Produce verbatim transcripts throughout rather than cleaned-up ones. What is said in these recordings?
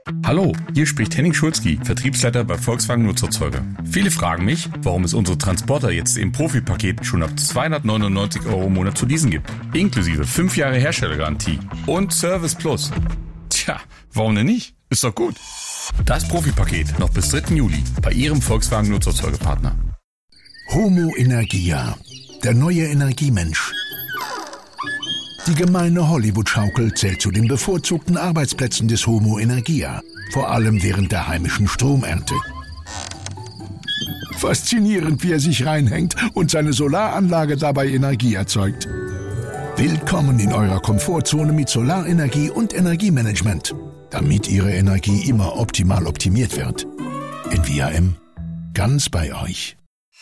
Hallo, hier spricht Henning Schulzki, Vertriebsleiter bei Volkswagen Nutzerzeuger. Viele fragen mich, warum es unsere Transporter jetzt im Profi-Paket schon ab zweihundertneunundneunzig Euro im Monat zu leasen gibt. Inklusive fünf Jahre Herstellergarantie und Service Plus. Tja, warum denn nicht? Ist doch gut. Das Profi-Paket noch bis dritten Juli bei Ihrem Volkswagen Nutzerzeugerpartner. Homo Energia, der neue Energiemensch. Die gemeine Hollywood-Schaukel zählt zu den bevorzugten Arbeitsplätzen des Homo Energia, vor allem während der heimischen Stromernte. Faszinierend, wie er sich reinhängt und seine Solaranlage dabei Energie erzeugt. Willkommen in eurer Komfortzone mit Solarenergie und Energiemanagement, damit Ihre Energie immer optimal optimiert wird. In V R M, ganz bei euch.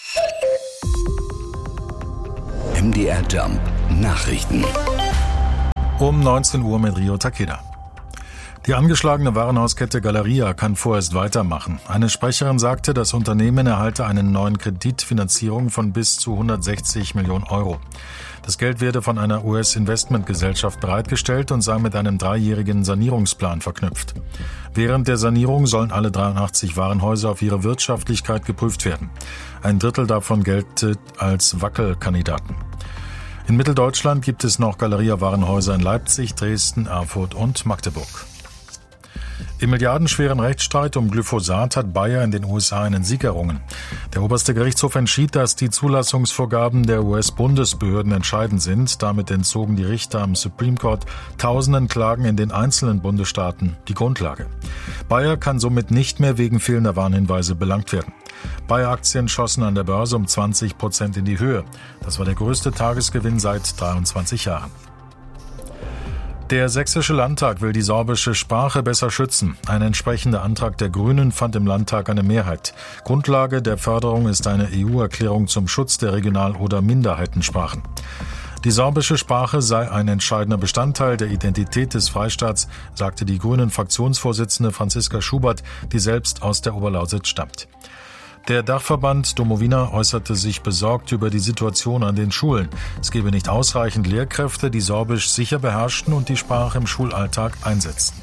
M D R Jump Nachrichten. Um neunzehn Uhr mit Rio Takeda. Die angeschlagene Warenhauskette Galeria kann vorerst weitermachen. Eine Sprecherin sagte, das Unternehmen erhalte eine neuen Kreditfinanzierung von bis zu hundertsechzig Millionen Euro. Das Geld werde von einer U S-Investmentgesellschaft bereitgestellt und sei mit einem dreijährigen Sanierungsplan verknüpft. Während der Sanierung sollen alle dreiundachtzig Warenhäuser auf ihre Wirtschaftlichkeit geprüft werden. Ein Drittel davon gelte als Wackelkandidaten. In Mitteldeutschland gibt es noch Galeria-Warenhäuser in Leipzig, Dresden, Erfurt und Magdeburg. Im milliardenschweren Rechtsstreit um Glyphosat hat Bayer in den U S A einen Sieg errungen. Der oberste Gerichtshof entschied, dass die Zulassungsvorgaben der U S-Bundesbehörden entscheidend sind. Damit entzogen die Richter am Supreme Court tausenden Klagen in den einzelnen Bundesstaaten die Grundlage. Bayer kann somit nicht mehr wegen fehlender Warnhinweise belangt werden. Bayer-Aktien schossen an der Börse um zwanzig Prozent in die Höhe. Das war der größte Tagesgewinn seit dreiundzwanzig Jahren. Der Sächsische Landtag will die sorbische Sprache besser schützen. Ein entsprechender Antrag der Grünen fand im Landtag eine Mehrheit. Grundlage der Förderung ist eine E U-Erklärung zum Schutz der Regional- oder Minderheitensprachen. Die sorbische Sprache sei ein entscheidender Bestandteil der Identität des Freistaats, sagte die Grünen-Fraktionsvorsitzende Franziska Schubert, die selbst aus der Oberlausitz stammt. Der Dachverband Domowina äußerte sich besorgt über die Situation an den Schulen. Es gebe nicht ausreichend Lehrkräfte, die Sorbisch sicher beherrschten und die Sprache im Schulalltag einsetzten.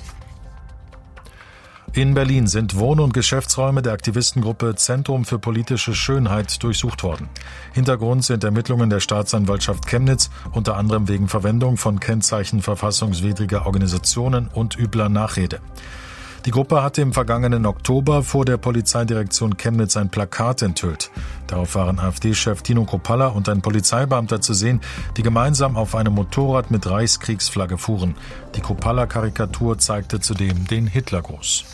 In Berlin sind Wohn- und Geschäftsräume der Aktivistengruppe Zentrum für politische Schönheit durchsucht worden. Hintergrund sind Ermittlungen der Staatsanwaltschaft Chemnitz, unter anderem wegen Verwendung von Kennzeichen verfassungswidriger Organisationen und übler Nachrede. Die Gruppe hatte im vergangenen Oktober vor der Polizeidirektion Chemnitz ein Plakat enthüllt. Darauf waren AfD-Chef Tino Kruppalla und ein Polizeibeamter zu sehen, die gemeinsam auf einem Motorrad mit Reichskriegsflagge fuhren. Die Kruppalla-Karikatur zeigte zudem den Hitlergruß.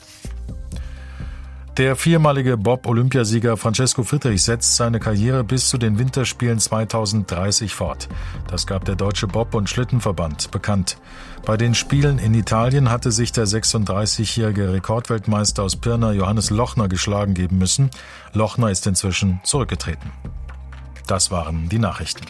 Der viermalige Bob-Olympiasieger Francesco Friedrich setzt seine Karriere bis zu den Winterspielen zweitausenddreißig fort. Das gab der Deutsche Bob- und Schlittenverband bekannt. Bei den Spielen in Italien hatte sich der sechsunddreißigjährige Rekordweltmeister aus Pirna Johannes Lochner geschlagen geben müssen. Lochner ist inzwischen zurückgetreten. Das waren die Nachrichten.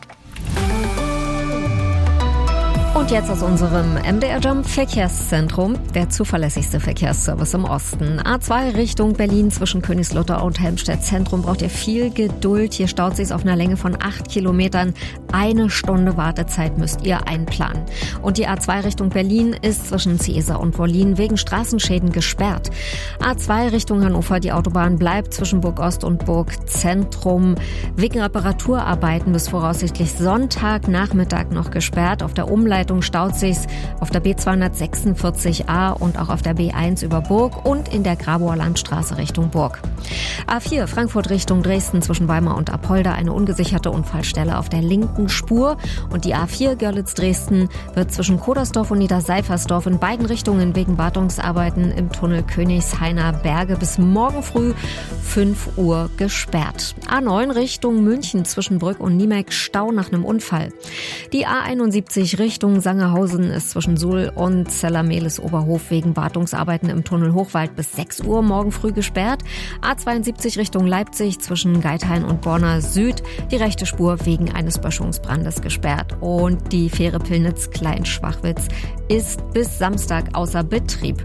Und jetzt aus unserem M D R Jump Verkehrszentrum, der zuverlässigste Verkehrsservice im Osten. A zwei Richtung Berlin zwischen Königslutter und Helmstedt Zentrum braucht ihr viel Geduld. Hier staut sich auf einer Länge von acht Kilometern. Eine Stunde Wartezeit müsst ihr einplanen. Und die A zwei Richtung Berlin ist zwischen Ciesa und Wollin wegen Straßenschäden gesperrt. A zwei Richtung Hannover, die Autobahn bleibt zwischen Burg Ost und Burg Zentrum wegen Reparaturarbeiten bis voraussichtlich Sonntagnachmittag noch gesperrt. Auf der Umleitung staut sich's auf der B zweihundertsechsundvierzig A und auch auf der B eins über Burg und in der Grabower Landstraße Richtung Burg. A vier Frankfurt Richtung Dresden zwischen Weimar und Apolda eine ungesicherte Unfallstelle auf der linken Spur und die A vier Görlitz-Dresden wird zwischen Kodersdorf und Niederseifersdorf in beiden Richtungen wegen Wartungsarbeiten im Tunnel Königshainer Berge bis morgen früh fünf Uhr gesperrt. A neun Richtung München zwischen Brück und Niemek Stau nach einem Unfall. Die A einundsiebzig Richtung Sangerhausen ist zwischen Suhl und Zellermehlis-Oberhof wegen Wartungsarbeiten im Tunnel Hochwald bis sechs Uhr morgen früh gesperrt. A zweiundsiebzig Richtung Leipzig zwischen Geithain und Borna Süd die rechte Spur wegen eines Böschungsbrandes gesperrt. Und die Fähre Pillnitz-Kleinschwachwitz ist bis Samstag außer Betrieb.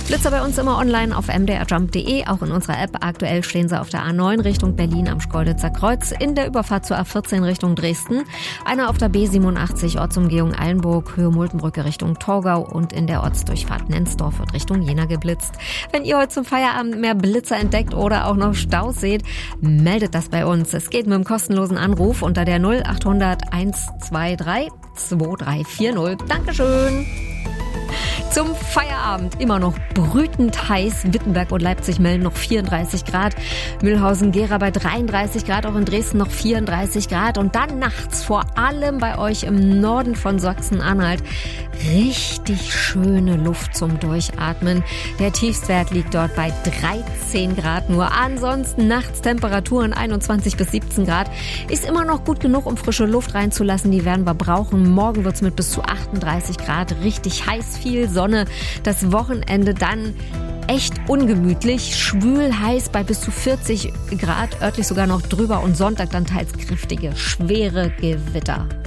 Blitzer bei uns immer online auf m d r jump punkt d e, auch in unserer App. Aktuell stehen sie auf der A neun Richtung Berlin am Schkeuditzer Kreuz, in der Überfahrt zur A vierzehn Richtung Dresden, einer auf der B siebenundachtzig Ortsumgehung Eilenburg, Höhe Multenbrücke Richtung Torgau und in der Ortsdurchfahrt Nenzdorf wird Richtung Jena geblitzt. Wenn ihr heute zum Feierabend mehr Blitzer entdeckt oder auch noch Staus seht, meldet das bei uns. Es geht mit einem kostenlosen Anruf unter der null acht hundert eins zwei drei zwei drei vier null. Dankeschön. Zum Feierabend immer noch brütend heiß. Wittenberg und Leipzig melden noch vierunddreißig Grad. Mühlhausen, Gera bei dreiunddreißig Grad, auch in Dresden noch vierunddreißig Grad. Und dann nachts vor allem bei euch im Norden von Sachsen-Anhalt richtig schöne Luft zum Durchatmen. Der Tiefstwert liegt dort bei dreizehn Grad nur. Ansonsten nachts Temperaturen einundzwanzig bis siebzehn Grad. Ist immer noch gut genug, um frische Luft reinzulassen. Die werden wir brauchen. Morgen wird's mit bis zu achtunddreißig Grad richtig heiß, viel Sonne. Das Wochenende dann echt ungemütlich, schwül heiß bei bis zu vierzig Grad, örtlich sogar noch drüber und Sonntag dann teils kräftige, schwere Gewitter.